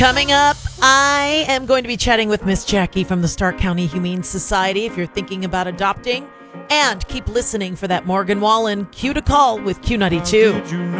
Coming up, I am going to be chatting with Miss Jackie from the Stark County Humane Society if you're thinking about adopting. And keep listening for that Morgan Wallen Q to Call with Q92.